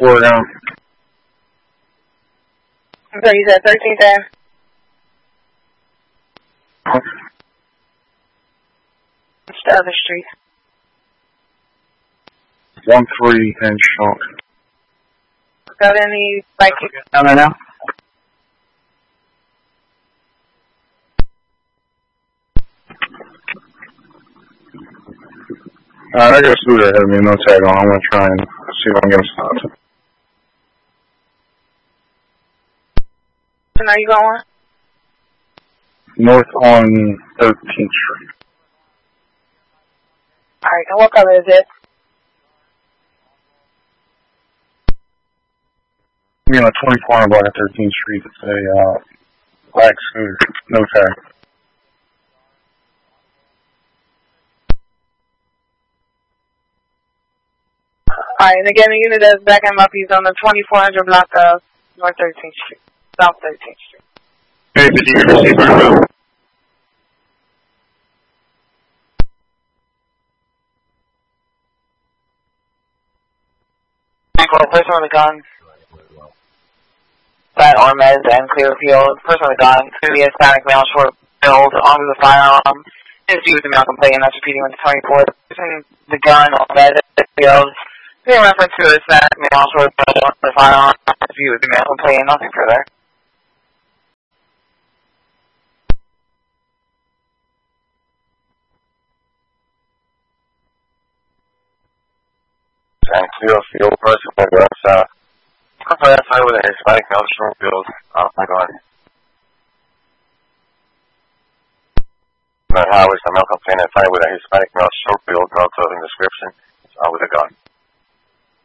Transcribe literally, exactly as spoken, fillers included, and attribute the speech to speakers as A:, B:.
A: Oregon.
B: So you said thirteenth Ave? What's the other street?
A: One three and Shunk.
B: Got any, like...
A: Down there now? Alright, I got a scooter ahead of me, no tag on. I'm going to try and see if I can get him stopped.
B: And are you going?
A: North on thirteenth Street.
B: Alright, and what color is it?
A: Me on the twenty-four hundred block of thirteenth Street. It's a uh, black scooter, no tag.
B: Alright, and again, the unit that's backing him up, he's on the twenty-four hundred block of North thirteenth Street, South thirteenth Street.
A: Hey, did you receive my route?
C: Person with a gun. That Ormez and Clearfield. Person with a gun. Clearly Hispanic male, short build, armed with a firearm. Is due with the male complaint, and that's repeating with the twenty-fourth. Person with the gun, Ormez and Clearfield. In reference to a Hispanic male, short build, armed with a firearm. Is due with the male complaint, nothing further.
A: And Clearfield, person with a gun, south. I'm sorry, outside with a Hispanic male, short build. Oh my god. That highway, some male complaint, outside with a Hispanic male, short build, no clothing description, uh, with a gun.